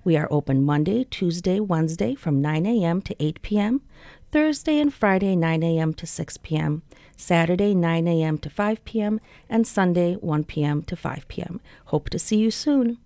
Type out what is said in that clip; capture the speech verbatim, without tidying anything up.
We are open Monday, Tuesday, Wednesday from nine a.m. to eight p.m., Thursday and Friday nine a.m. to six p.m., Saturday nine a.m. to five p.m., and Sunday one p.m. to five p.m. Hope to see you soon.